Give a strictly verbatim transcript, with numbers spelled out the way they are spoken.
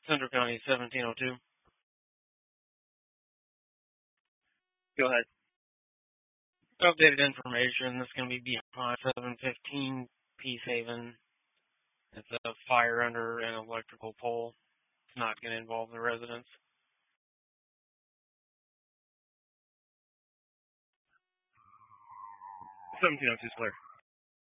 Central County seventeen oh two. Go ahead. Updated information. This is going to be behind seven fifteen Peace Haven. It's a fire under an electrical pole. It's not going to involve the residents. seventeen oh two Slayer.